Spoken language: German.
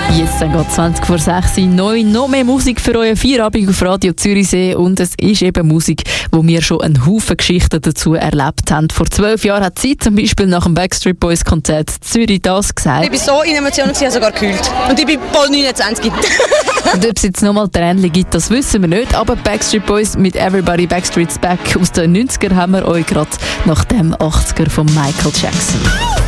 Jetzt dann geht 20 vor 6 neu. Noch mehr Musik für euren Feierabend auf Radio Zürichsee. Und es ist eben Musik, wo wir schon einen Haufen Geschichten dazu erlebt haben. Vor 12 Jahren hat sie zum Beispiel nach dem Backstreet Boys Konzert in Zürich das gesagt. Ich war so in Emotionen, ich habe sogar gekühlt. Und ich bin bald 29. Und ob es jetzt nochmal Tränchen gibt, das wissen wir nicht. Aber Backstreet Boys mit Everybody Backstreet's Back aus den 90er haben wir euch gerade nach dem 80er von Michael Jackson.